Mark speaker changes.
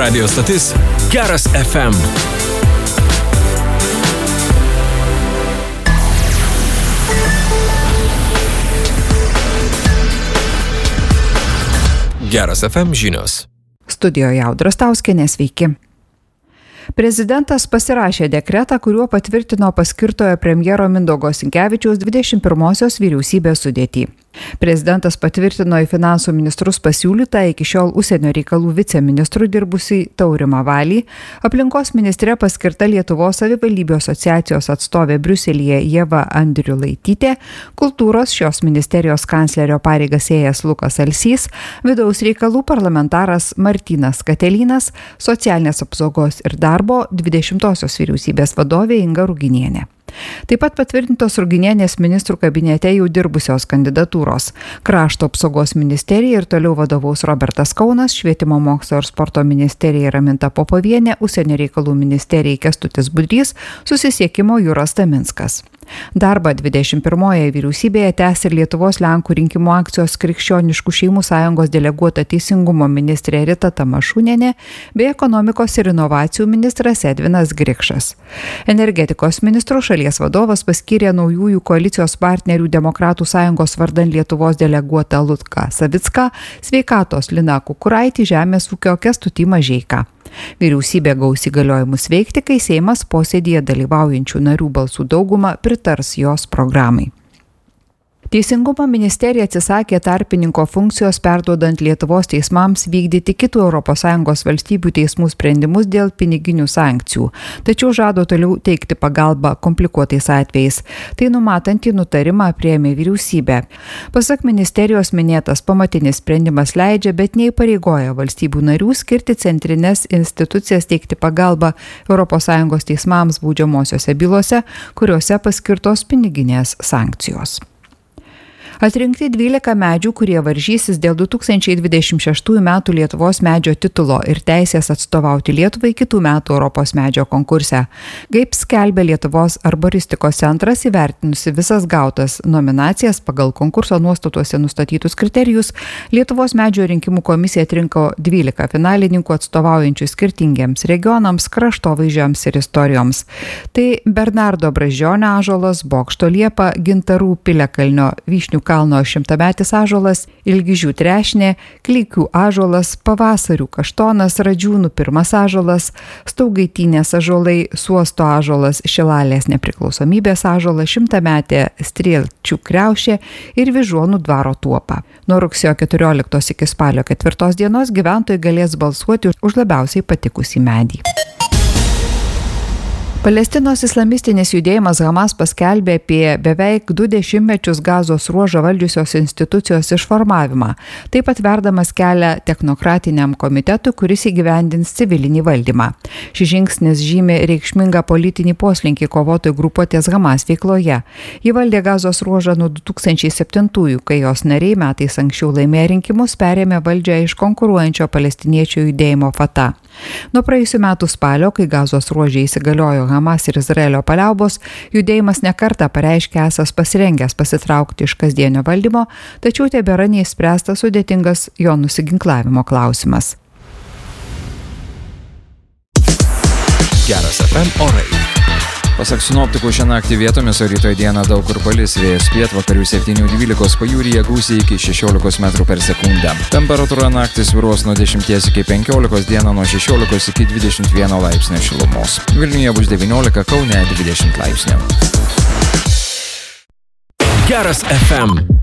Speaker 1: Radio stotis Geras FM. Geras FM žinios.
Speaker 2: Studijoje Audra Stauskienė, sveiki. Prezidentas pasirašė dekretą, kuriuo patvirtino paskirtojo premjero Mindaugo Sinkevičiaus 21-osios vyriausybės sudėtį. Prezidentas patvirtino į finansų ministrus pasiūlytą iki šiol užsienio reikalų viceministrų dirbusiai Taurimą Valį, aplinkos ministre paskirta Lietuvos savivaldybių asociacijos atstovė Briuselyje Ieva Andriulaitytė, kultūros šios ministerijos kanclerio pareigas ėjęs Lukas Alsys, vidaus reikalų parlamentaras Martynas Katelynas, socialinės apsaugos ir darbo 20-osios vyriausybės vadovė Inga Ruginienė. Taip pat patvirtintos Ruginienės ministrų kabinete jau dirbusios kandidatūros. Krašto apsaugos ministerija ir toliau vadovaus Robertas Kaunas, švietimo mokslo ir sporto ministerija Raminta Popovienė, užsienio reikalų ministerija Kęstutis Budrys, susisiekimo Juras Taminskas. Darbą 21-oje vyriausybėje tęs ir Lietuvos Lenkų rinkimų akcijos Krikščioniškų šeimų sąjungos deleguota teisingumo ministrė Rita Tamašūnienė bei ekonomikos ir inovacijų ministras Edvinas Grikšas. Energetikos ministru šalies vadovas paskyrė naujųjų koalicijos partnerių Demokratų sąjungos vardan Lietuvos deleguotą Lutką Savicką, sveikatos Liną Kukuraitį, žemės ūkio Kęstutį Mažeiką. Vyriausybė gaus įgaliojimus veikti, kai Seimas posėdyje dalyvaujančių narių balsų dauguma pritars jos programai. Teisingumo ministerija atsisakė tarpininko funkcijos perduodant Lietuvos teismams vykdyti kitų ES valstybių teismų sprendimus dėl piniginių sankcijų, tačiau žado toliau teikti pagalbą komplikuotais atvejais. Tai numatantį nutarimą priėmė vyriausybė. Pasak ministerijos minėtas pamatinis sprendimas leidžia, bet neįpareigoja valstybių narių skirti centrinės institucijas teikti pagalbą ES teismams baudžiamosiose bylose, kuriuose paskirtos piniginės sankcijos. Atrinkti 12 medžių, kurie varžysis dėl 2026 metų Lietuvos medžio titulo ir teisės atstovauti Lietuvai kitų metų Europos medžio konkurse. Kaip skelbia Lietuvos arboristikos centras, įvertinusi visas gautas nominacijas pagal konkurso nuostatuose nustatytus kriterijus, Lietuvos medžio rinkimų komisija atrinko 12 finalininkų atstovaujančių skirtingiems regionams, kraštovaizdžiams ir istorijoms. Tai Bernardo Brazdžionio ąžuolas, Bokšto liepa, Gintarų piliakalnio Vyšnių kalno 100-metis ąžuolas, Ilgižių trešnė, Klykių ąžuolas, Pavasarių kaštonas, Radžiūnų pirmas ąžuolas, Staugaitinės ąžuolai, Suosto ąžuolas, Šilalės nepriklausomybės ąžuolas, 100-metė Strielčių kriaušė ir Vyžuonų dvaro tuopa. Nuo rugsėjo 14 iki spalio 4 dienos gyventojai galės balsuoti už labiausiai patikusį medį. Palestinos islamistinis judėjimas Hamas paskelbė apie beveik 20 metus Gazos ruožą valdžiusios institucijos išformavimą, taip pat verdamas kelią technokratiniam komitetui, kuris įgyvendins civilinį valdymą. Šis žingsnis žymi reikšmingą politinį poslinkį kovotojų grupuotės Hamas veikloje. Ji valdė Gazos ruožą nuo 2007-ųjų, kai jos nariai metais anksčiau laimėję rinkimus perėmė valdžią iš konkuruojančio palestiniečių judėjimo Fatah. Nuo praėjusių metų spalio, kai Gazos ruože įsigaliojo Hamas ir Izraelio paliaubos, judėjimas nekartą pareiškė esąs pasirengęs pasitraukti iš kasdienio valdymo, tačiau tebėra neišspręstas sudėtingas jo nusiginklavimo klausimas.
Speaker 1: Geras FM orai.
Speaker 3: Pasak sinoptikų, šią naktį vietomis, o rytoj dieną daug kur palis, vėjas pietvakarių 7-12, pajūryje gūsiai iki 16 metrų per sekundę. Temperatūra naktį svyruos nuo 10 iki 15, dieną nuo 16 iki 21 laipsnio šilumos. Vilniuje bus 19, Kaune 20 laipsnių.
Speaker 1: Geras FM.